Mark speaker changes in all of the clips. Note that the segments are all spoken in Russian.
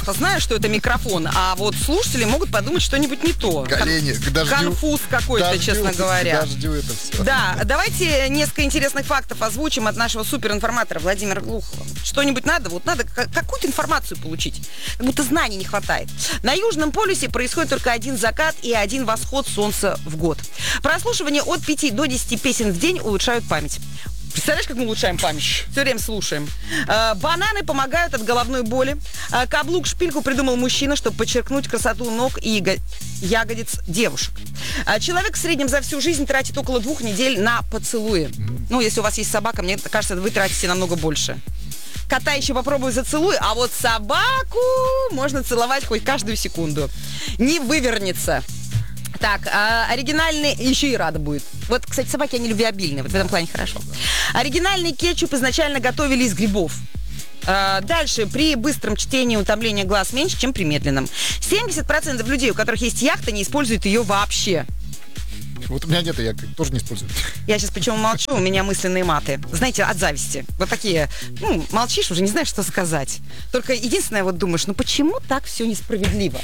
Speaker 1: Я-то знаю, что это микрофон, а вот слушатели могут подумать что-нибудь не то.
Speaker 2: Колени к дождю.
Speaker 1: Конфуз какой-то, честно говоря.
Speaker 2: К дождю это все.
Speaker 1: Да, давайте несколько интересных фактов озвучим от нашего суперинформатора Владимира Глухова. Что-нибудь надо? Вот надо какую-то информацию получить. Как будто знаний не хватает. На Южном полюсе происходит только один закат и один восход солнца в год. Прослушивание от 5 до 10 песен в день улучшают память. Представляешь, как мы улучшаем память? Все время слушаем. Бананы помогают от головной боли. Каблук-шпильку придумал мужчина, чтобы подчеркнуть красоту ног и ягодиц девушек. Человек в среднем за всю жизнь тратит около 2 недель на поцелуи. Ну, если у вас есть собака, мне кажется, вы тратите намного больше. Кота еще попробуй зацелуй, а вот собаку можно целовать хоть каждую секунду. Не вывернется. Так, оригинальный... Еще и рада будет. Вот, кстати, собаки, они любвеобильные. Вот в этом плане хорошо. Оригинальный кетчуп изначально готовили из грибов. Дальше. При быстром чтении утомление глаз меньше, чем при медленном. 70% людей, у которых есть яхта, не используют ее вообще.
Speaker 2: Вот у меня нет, я тоже не использую.
Speaker 1: Я сейчас почему молчу, у меня мысленные маты. Знаете, от зависти. Вот такие, молчишь, уже не знаешь, что сказать. Только единственное, вот думаешь, почему так все несправедливо?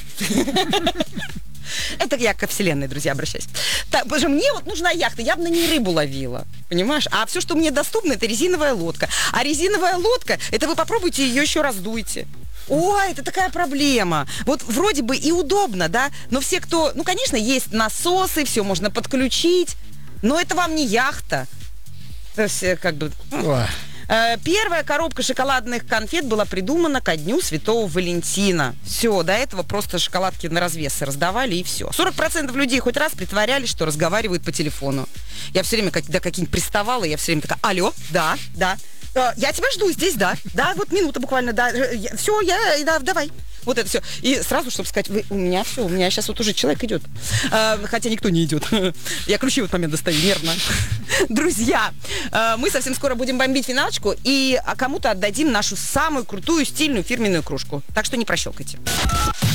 Speaker 1: Это я ко вселенной, друзья, обращаюсь. Так, потому что мне вот нужна яхта, я бы на ней рыбу ловила, понимаешь? А все, что мне доступно, это резиновая лодка. А резиновая лодка, это вы попробуйте ее еще раздуйте. Ой, это такая проблема. Вот вроде бы и удобно, да? Но все, кто... конечно, есть насосы, все можно подключить, но это вам не яхта. То есть, как бы... Первая коробка шоколадных конфет была придумана ко дню Святого Валентина. Все, до этого просто шоколадки на развес раздавали, и все. 40% людей хоть раз притворялись, что разговаривают по телефону. Я все время, когда какие-нибудь приставала, я все время такая: алло, да. Я тебя жду здесь, да, вот минута буквально, да. Все, давай. Вот это все. И сразу, чтобы сказать, у меня сейчас вот уже человек идет. Хотя никто не идет. Я ключи в этот момент достаю, нервно. Друзья, мы совсем скоро будем бомбить финалочку, и кому-то отдадим нашу самую крутую стильную фирменную кружку. Так что не прощелкайте.